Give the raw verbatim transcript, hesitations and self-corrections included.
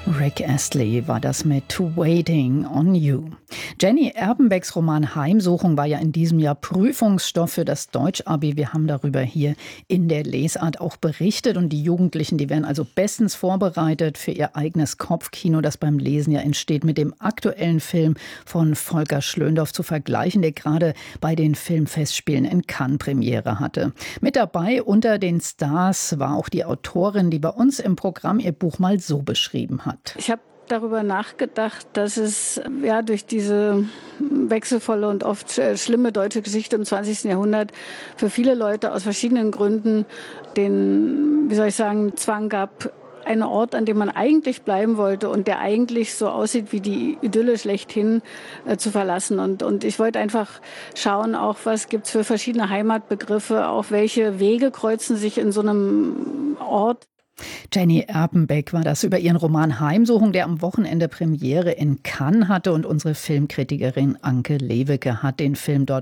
Rick Astley war das mit Waiting on You. Jenny Erpenbecks Roman Heimsuchung war ja in diesem Jahr Prüfungsstoff für das Deutsch-Abi. Wir haben darüber hier in der Lesart auch berichtet. Und die Jugendlichen, die werden also bestens vorbereitet für ihr eigenes Kopfkino, das beim Lesen ja entsteht, mit dem aktuellen Film von Volker Schlöndorff zu vergleichen, der gerade bei den Filmfestspielen in Cannes Premiere hatte. Mit dabei unter den Stars war auch die Autorin, die bei uns im Programm ihr Buch mal so beschrieben hat. Ich habe darüber nachgedacht, dass es ja durch diese wechselvolle und oft schlimme deutsche Geschichte im zwanzigsten Jahrhundert für viele Leute aus verschiedenen Gründen den, wie soll ich sagen, Zwang gab, einen Ort, an dem man eigentlich bleiben wollte und der eigentlich so aussieht wie die Idylle schlechthin, äh, zu verlassen. Und, und ich wollte einfach schauen, auch was gibt's für verschiedene Heimatbegriffe, auch welche Wege kreuzen sich in so einem Ort. Jenny Erpenbeck war das über ihren Roman Heimsuchung, der am Wochenende Premiere in Cannes hatte. Und unsere Filmkritikerin Anke Lewicke hat den Film dort